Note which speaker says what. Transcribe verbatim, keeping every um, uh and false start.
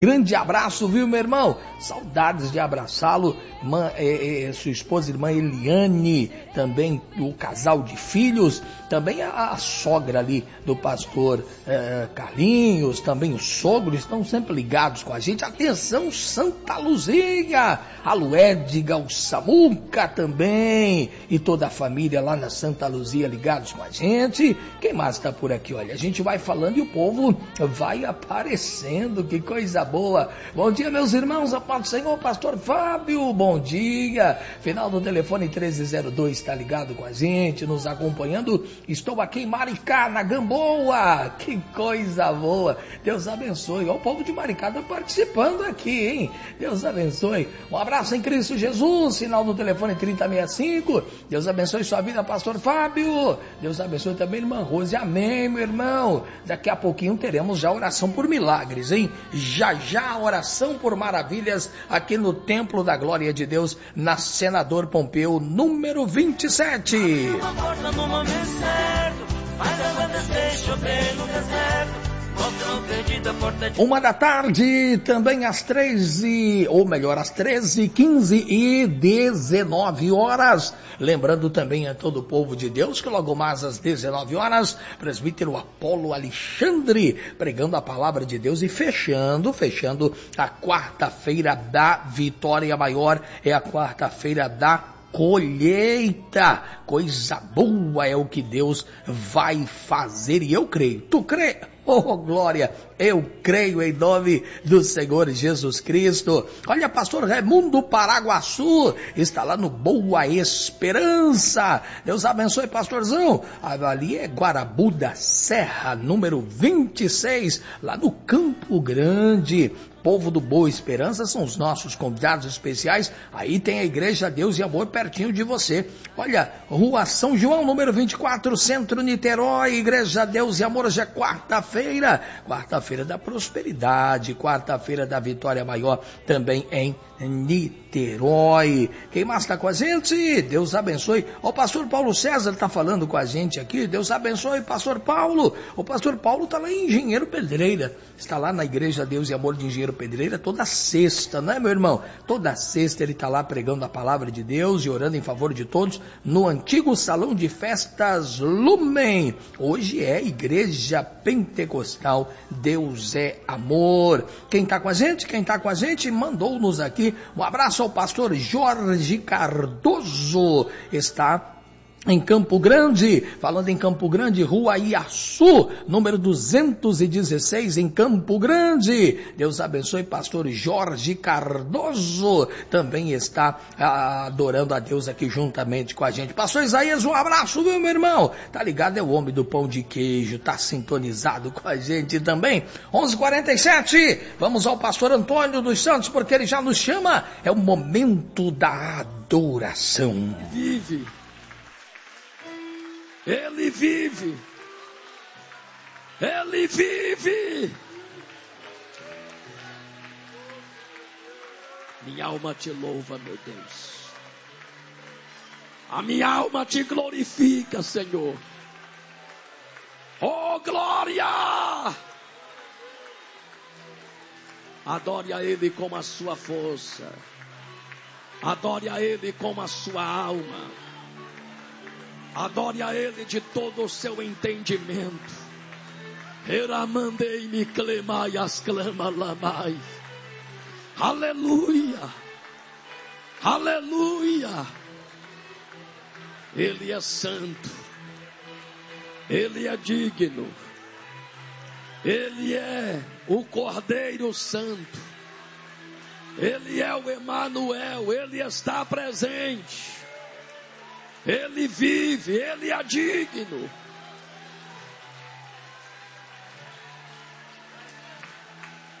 Speaker 1: Grande abraço, viu, meu irmão? Saudades de abraçá-lo. É, é, sua esposa, irmã Eliane, também o casal de filhos, também a, a sogra ali do pastor é, Carlinhos, também os sogros estão sempre ligados com a gente. Atenção, Santa Luzia, a Luédiga, o Samuca também, e toda a família lá na Santa Luzia ligados com a gente. Quem mais está por aqui? Olha, a gente vai falando e o povo vai aparecendo, que coisa boa. Bom dia, meus irmãos, a paz do Senhor, pastor Fábio, bom dia. Final do telefone treze zero dois, está ligado com a gente, nos acompanhando. Estou aqui em Maricá, na Gamboa, que coisa boa. Deus abençoe. Olha o povo de Maricá está participando aqui, hein? Deus abençoe. Um abraço em Cristo Jesus, final do telefone trinta sessenta e cinco. Deus abençoe sua vida, pastor Fábio. Deus abençoe também irmã Rose. Amém, meu irmão. Daqui a pouquinho teremos já oração por milagres, hein? Já já oração por maravilhas aqui no Templo da Glória de Deus, na Senador Pompeu, número vinte e sete. Uma da tarde, também às treze, ou melhor, às treze, quinze e dezenove horas. Lembrando também a todo o povo de Deus que logo mais às dezenove horas, presbítero Apolo Alexandre, pregando a palavra de Deus e fechando, fechando a quarta-feira da vitória maior, é a quarta-feira da colheita. Coisa boa é o que Deus vai fazer e eu creio. Tu crê? Oh, glória, eu creio em nome do Senhor Jesus Cristo. Olha, pastor Raimundo Paraguaçu está lá no Boa Esperança. Deus abençoe, pastorzão. Ali é Guarabu da Serra, número vinte e seis, lá no Campo Grande. Povo do Boa Esperança são os nossos convidados especiais. Aí tem a Igreja Deus e Amor pertinho de você. Olha, Rua São João, número vinte e quatro, Centro Niterói. Igreja Deus e Amor, hoje é quarta-feira. Quarta-feira da prosperidade, quarta-feira da vitória maior, também em Niterói. Quem mais está com a gente? Deus abençoe. O pastor Paulo César está falando com a gente aqui. Deus abençoe, pastor Paulo. O pastor Paulo está lá em Engenheiro Pedreira. Está lá na Igreja Deus e Amor de Engenheiro Pedreira toda sexta, não é, meu irmão? Toda sexta ele está lá pregando a palavra de Deus e orando em favor de todos no antigo salão de festas Lumen. Hoje é Igreja Pentecostal Deus é Amor. Quem está com a gente? Quem está com a gente mandou-nos aqui um abraço ao pastor Jorge Cardoso. Está em Campo Grande, falando em Campo Grande, Rua Iaçu, número duzentos e dezesseis, em Campo Grande. Deus abençoe, pastor Jorge Cardoso, também está ah, adorando a Deus aqui juntamente com a gente. Pastor Isaías, um abraço, viu, meu irmão? Tá ligado? É o homem do pão de queijo, tá sintonizado com a gente também. onze e quarenta e sete, vamos ao pastor Antônio dos Santos, porque ele já nos chama. É o momento da adoração.
Speaker 2: Vive. Ele vive, Ele vive. Minha alma te louva, meu Deus. A minha alma te glorifica, Senhor. Oh, glória! Adore a Ele com a sua força. Adore a Ele com a sua alma. Adore a Ele de todo o seu entendimento. Eramandei-me clemai as clama lamai. Aleluia. Aleluia. Ele é santo. Ele é digno. Ele é o Cordeiro Santo. Ele é o Emanuel. Ele está presente. Ele vive, Ele é digno.